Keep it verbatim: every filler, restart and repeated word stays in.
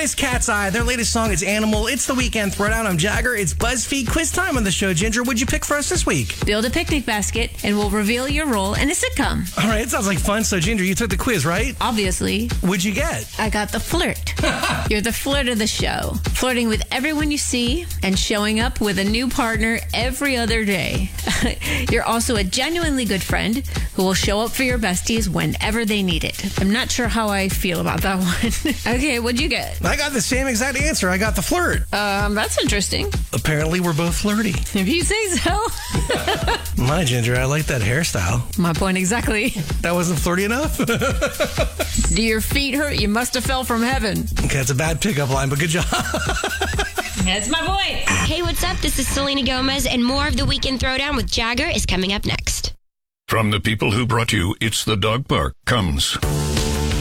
is Cat's Eye. Their latest song is Animal. It's the Weekend Throwdown. I'm Jagger. It's BuzzFeed quiz time on the show. Ginger, what'd you pick for us this week? Build a picnic basket and we'll reveal your role in a sitcom. All right, it sounds like fun. So, Ginger, you took the quiz, right? Obviously. What'd you get? I got the flirt. You're the flirt of the show. Flirting with everyone you see and showing up with a new partner every other day. You're also a genuinely good friend who will show up for your besties whenever they need it. I'm not sure how I feel about that one. Okay, what'd you get? I got the same exact answer. I got the flirt. Um, that's interesting. Apparently, we're both flirty. If you say so. My Ginger, I like that hairstyle. My point exactly. That wasn't flirty enough? Do your feet hurt? You must have fell from heaven. Okay, that's a bad pickup line, but good job. That's my point. Hey, what's up? This is Selena Gomez, and more of the Weekend Throwdown with Jagger is coming up next. From the people who brought you It's the Dog Park comes